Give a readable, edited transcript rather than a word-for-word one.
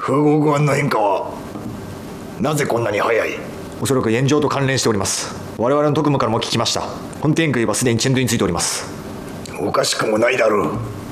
風号護岸の変化はなぜこんなに早い？ おそらく炎上と関連しております。我々の特務からも聞きました。本天空はすでにチェンドについております。 おかしくもないだろう。